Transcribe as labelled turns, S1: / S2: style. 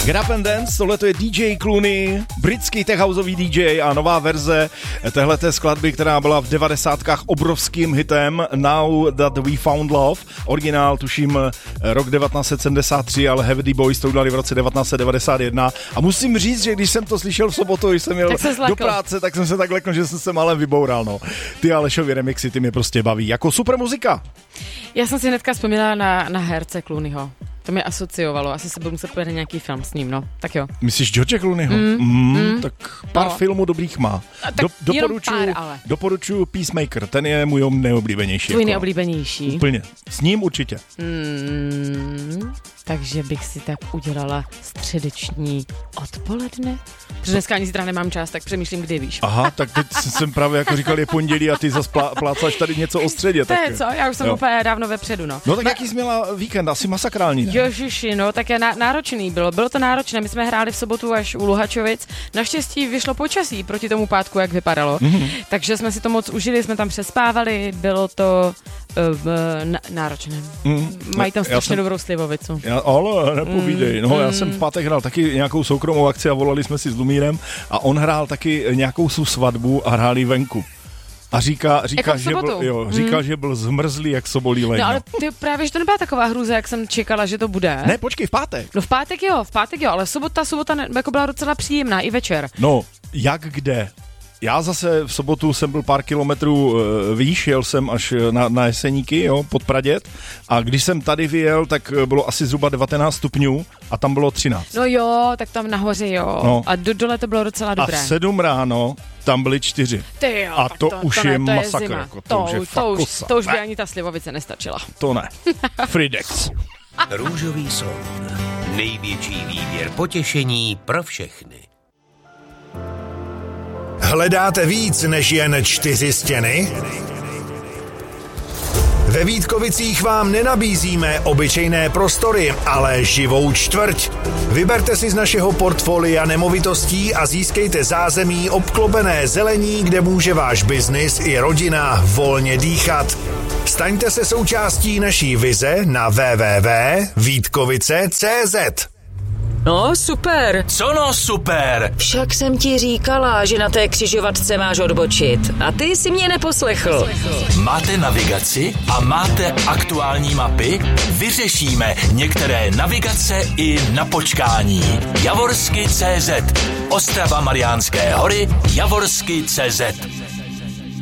S1: Get Up and Dance, tohle to je DJ Clooney, britský techhouseový DJ a nová verze téhleté skladby, která byla v 90kách obrovským hitem Now That We Found Love. Originál tuším rok 1973, ale Heavy Boys to udělali v roce 1991 a musím říct, že když jsem to slyšel v sobotu, když jsem jel do práce, tak jsem se tak lekl, že jsem se malem vyboural. No. Ty Alešovy remixy, ty mě prostě baví. Jako super muzika.
S2: Já jsem si hnedka vzpomněla na herce Clooneyho. To mě asociovalo, asi se budu muset pojet na nějaký film s ním, no. Tak jo.
S1: Myslíš George Clooneyho? Tak pár filmů dobrých má. Doporučuju Peacemaker, ten je můj nejoblíbenější.
S2: Tvůj nejoblíbenější?
S1: Úplně. S ním určitě.
S2: Takže bych si tak udělala středeční odpoledne. Protože dneska ani zítra nemám čas, tak přemýšlím, kdy, víš.
S1: Aha, tak teď jsem právě jako říkal, je pondělí a ty zase plácaš tady něco o středě.
S2: To je co, já už jsem úplně dávno vepředu, no.
S1: No tak jaký jsi měla víkend, asi masakrální, ne?
S2: Ježiši, no, tak je náročný bylo to náročné, my jsme hráli v sobotu až u Luhačovic, naštěstí vyšlo počasí proti tomu pátku, jak vypadalo, takže jsme si to moc užili, jsme tam přespávali, bylo to náročné. Mají tam strašně dobrou slivovicu.
S1: Ale nepovídej, já jsem v pátek hrál taky nějakou soukromou akci a volali jsme si s Lumírem a on hrál taky nějakou svou svatbu a hráli venku. A říká, že byl zmrzlý jak sobolí leň.
S2: No ale ty právě, že to nebyla taková hrůza, jak jsem čekala, že to bude.
S1: Ne, počkej, v pátek.
S2: No v pátek jo, ale sobota jako byla docela příjemná i večer.
S1: No, jak kde? Já zase v sobotu jsem byl pár kilometrů výš, jel jsem až na Jeseníky, pod Praděd a když jsem tady vyjel, tak bylo asi zhruba 19 stupňů a tam bylo 13.
S2: No jo, tak tam nahoře jo. No. A dole to bylo docela dobré.
S1: A v 7 ráno tam byly 4.
S2: Ty jo,
S1: a to už je masakr. Jako
S2: to už by ani ta slivovice nestačila.
S1: To ne. Fridex.
S3: Růžový son. Největší výběr potěšení pro všechny.
S4: Hledáte víc než jen 4 stěny? Ve Vítkovicích vám nenabízíme obyčejné prostory, ale živou čtvrť. Vyberte si z našeho portfolia nemovitostí a získejte zázemí obklopené zelení, kde může váš biznis i rodina volně dýchat. Staňte se součástí naší vize na www.vítkovice.cz.
S5: No, super.
S3: Co no, super?
S5: Však jsem ti říkala, že na té křižovatce máš odbočit. A ty si mě neposlechl.
S3: Máte navigaci a máte aktuální mapy? Vyřešíme některé navigace i na počkání. Javorsky.cz Ostrava Mariánské Hory, Javorsky.cz